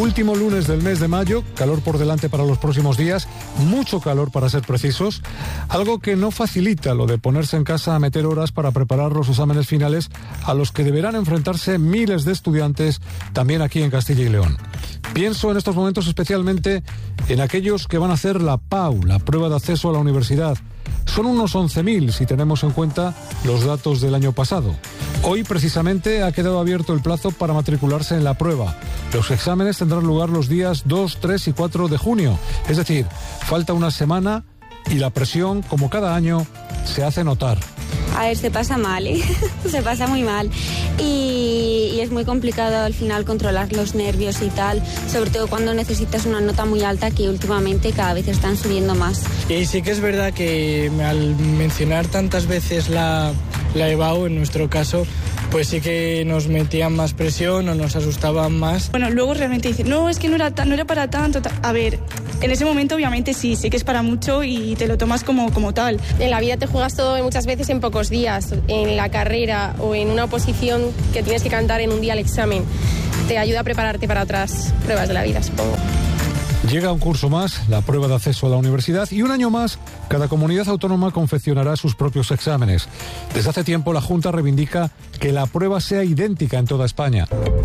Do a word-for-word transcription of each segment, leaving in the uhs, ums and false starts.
Último lunes del mes de mayo, calor por delante para los próximos días, mucho calor para ser precisos, algo que no facilita lo de ponerse en casa a meter horas para preparar los exámenes finales a los que deberán enfrentarse miles de estudiantes también aquí en Castilla y León. Pienso en estos momentos especialmente en aquellos que van a hacer la P A U, la prueba de acceso a la universidad. Son unos once mil si tenemos en cuenta los datos del año pasado. Hoy precisamente ha quedado abierto el plazo para matricularse en la prueba. Los exámenes tendrán lugar los días dos, tres y cuatro de junio. Es decir, falta una semana y la presión, como cada año, se hace notar. A ver, se pasa mal, ¿eh? Se pasa muy mal. Y, y es muy complicado al final controlar los nervios y tal, sobre todo cuando necesitas una nota muy alta, que últimamente cada vez están subiendo más. Y sí que es verdad que al mencionar tantas veces la, la E B A U, en nuestro caso, pues sí que nos metían más presión o nos asustaban más. Bueno, luego realmente dicen, no, es que no era, ta- no era para tanto. Ta-". A ver, en ese momento obviamente sí, sí que es para mucho y te lo tomas como, como tal. En la vida te juegas todo muchas veces en pocos días, en la carrera o en una oposición que tienes que cantar en un día al examen. Te ayuda a prepararte para otras pruebas de la vida, supongo. Llega un curso más, la prueba de acceso a la universidad, y un año más, cada comunidad autónoma confeccionará sus propios exámenes. Desde hace tiempo la Junta reivindica que la prueba sea idéntica en toda España.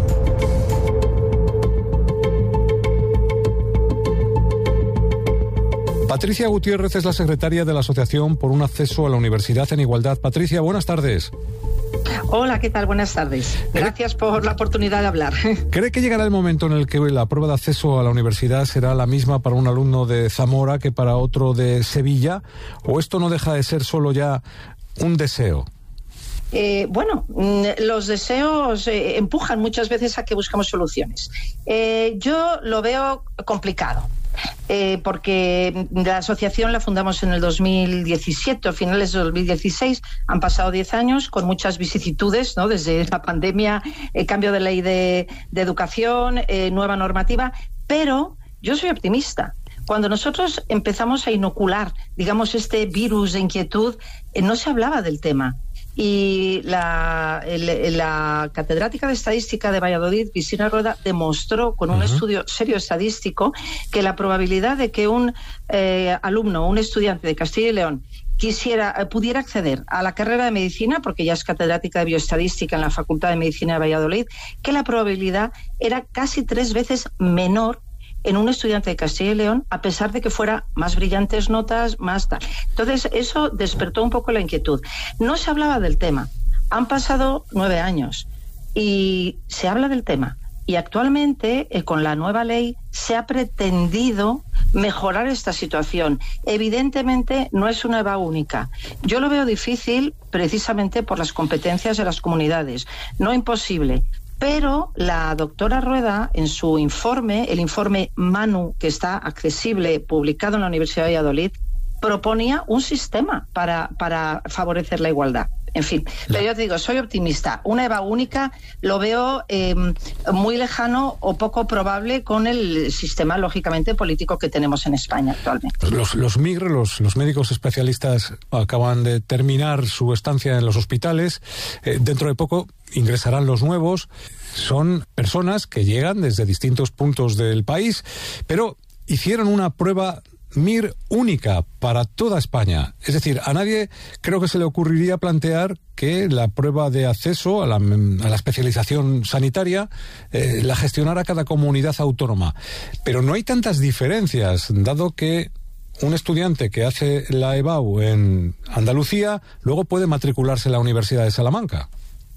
Patricia Gutiérrez es la secretaria de la Asociación por un Acceso a la Universidad en Igualdad. Patricia, buenas tardes. Hola, ¿qué tal? Buenas tardes. Gracias por la oportunidad de hablar. ¿Cree que llegará el momento en el que la prueba de acceso a la universidad será la misma para un alumno de Zamora que para otro de Sevilla? ¿O esto no deja de ser solo ya un deseo? Eh, bueno, los deseos eh, empujan muchas veces a que buscamos soluciones. Eh, yo lo veo complicado. Eh, porque la asociación la fundamos en el dos mil diecisiete, a finales de dos mil dieciséis, han pasado diez años con muchas vicisitudes, ¿no? Desde la pandemia, el cambio de ley de, de educación, eh, nueva normativa, pero yo soy optimista. Cuando nosotros empezamos a inocular, digamos, este virus de inquietud, eh, no se hablaba del tema. Y la, el, la catedrática de estadística de Valladolid, Cristina Rueda, demostró con un uh-huh. estudio serio estadístico que la probabilidad de que un eh, alumno, un estudiante de Castilla y León quisiera, eh, pudiera acceder a la carrera de medicina, porque ya es catedrática de bioestadística en la Facultad de Medicina de Valladolid, que la probabilidad era casi tres veces menor en un estudiante de Castilla y León, a pesar de que fuera más brillantes notas, más tal. Entonces, eso despertó un poco la inquietud. No se hablaba del tema. Han pasado nueve años y se habla del tema. Y actualmente, eh, con la nueva ley, se ha pretendido mejorar esta situación. Evidentemente, no es una E B A U única. Yo lo veo difícil precisamente por las competencias de las comunidades. No imposible. Pero la doctora Rueda, en su informe, el informe Manu, que está accesible, publicado en la Universidad de Valladolid, proponía un sistema para, para favorecer la igualdad. En fin, pero yo te digo, soy optimista. Una E B A U única lo veo eh, muy lejano o poco probable con el sistema, lógicamente, político que tenemos en España actualmente. Los, los M I G R, los, los médicos especialistas, acaban de terminar su estancia en los hospitales. Eh, dentro de poco ingresarán los nuevos. Son personas que llegan desde distintos puntos del país, pero hicieron una prueba M I R única para toda España. Es decir, a nadie creo que se le ocurriría plantear que la prueba de acceso a la, a la especialización sanitaria eh, la gestionara cada comunidad autónoma. Pero no hay tantas diferencias, dado que un estudiante que hace la E B A U en Andalucía luego puede matricularse en la Universidad de Salamanca.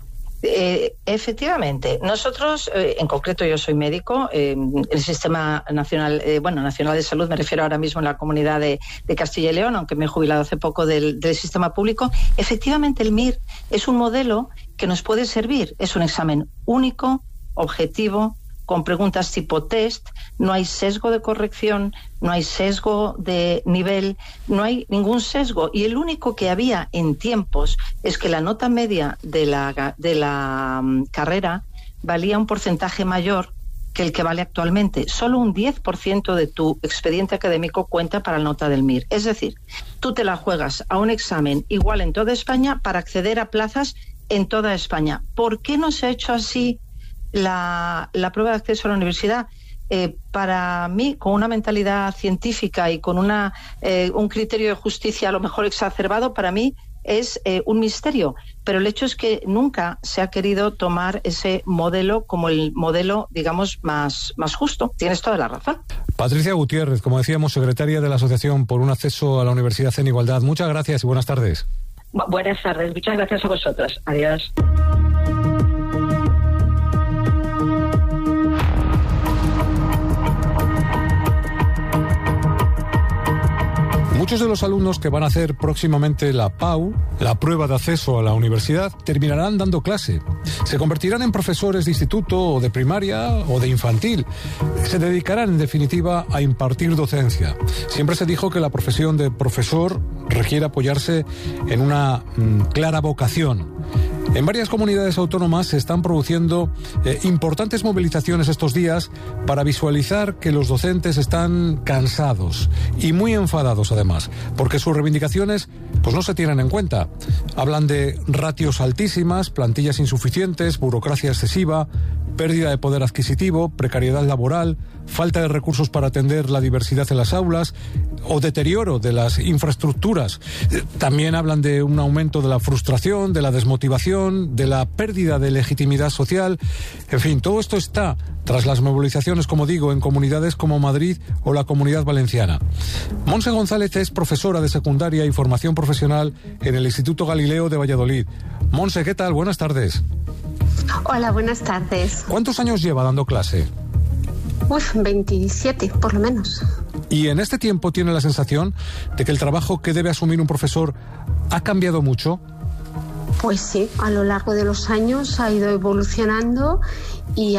Eh, efectivamente, nosotros, eh, en concreto yo soy médico, eh, el Sistema Nacional, eh, bueno, Nacional de Salud, me refiero ahora mismo en la comunidad de, de Castilla y León, aunque me he jubilado hace poco del, del sistema público. Efectivamente, el M I R es un modelo que nos puede servir, es un examen único, objetivo, con preguntas tipo test, no hay sesgo de corrección, no hay sesgo de nivel, no hay ningún sesgo. Y el único que había en tiempos es que la nota media de la, de la um, carrera valía un porcentaje mayor que el que vale actualmente. Solo un diez por ciento de tu expediente académico cuenta para la nota del M I R. Es decir, tú te la juegas a un examen igual en toda España para acceder a plazas en toda España. ¿Por qué no se ha hecho así La, la prueba de acceso a la universidad? eh, para mí, con una mentalidad científica y con una, eh, un criterio de justicia a lo mejor exacerbado, para mí es eh, un misterio, pero el hecho es que nunca se ha querido tomar ese modelo como el modelo, digamos, más, más justo. Tienes toda la razón. Patricia Gutiérrez, como decíamos, secretaria de la Asociación por un Acceso a la Universidad en Igualdad. Muchas gracias y buenas tardes. Bu- buenas tardes, muchas gracias a vosotros. Adiós. Muchos de los alumnos que van a hacer próximamente la P A U, la prueba de acceso a la universidad, terminarán dando clase. Se convertirán en profesores de instituto o de primaria o de infantil. Se dedicarán, en definitiva, a impartir docencia. Siempre se dijo que la profesión de profesor requiere apoyarse en una mm, clara vocación. En varias comunidades autónomas se están produciendo eh, importantes movilizaciones estos días para visualizar que los docentes están cansados y muy enfadados además, porque sus reivindicaciones pues no se tienen en cuenta. Hablan de ratios altísimas, plantillas insuficientes, burocracia excesiva, pérdida de poder adquisitivo, precariedad laboral, falta de recursos para atender la diversidad en las aulas o deterioro de las infraestructuras. También hablan de un aumento de la frustración, de la desmotivación, de la pérdida de legitimidad social. En fin, todo esto está tras las movilizaciones, como digo, en comunidades como Madrid o la Comunidad Valenciana. Monse González es profesora de secundaria y formación profesional en el Instituto Galileo de Valladolid. Monse, ¿qué tal? Buenas tardes. Hola, buenas tardes. ¿Cuántos años lleva dando clase? Uf, veintisiete, por lo menos. ¿Y en este tiempo tiene la sensación de que el trabajo que debe asumir un profesor ha cambiado mucho? Pues sí, a lo largo de los años ha ido evolucionando y